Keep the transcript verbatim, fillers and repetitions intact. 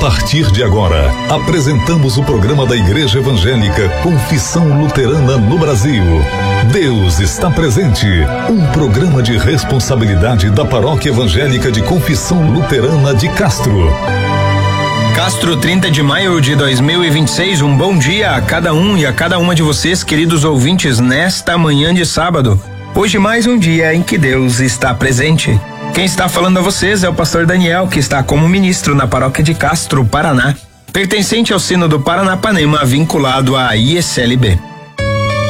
partir de agora, apresentamos o programa da Igreja Evangélica Confissão Luterana no Brasil. Deus está presente. Um programa de responsabilidade da Paróquia Evangélica de Confissão Luterana de Castro. Castro, trinta de maio de dois mil e vinte e seis. Um bom dia a cada um e a cada uma de vocês, queridos ouvintes, nesta manhã de sábado. Hoje mais um dia em que Deus está presente. Quem está falando a vocês é o pastor Daniel, que está como ministro na paróquia de Castro, Paraná, pertencente ao Sínodo Paranapanema, vinculado à I S L B.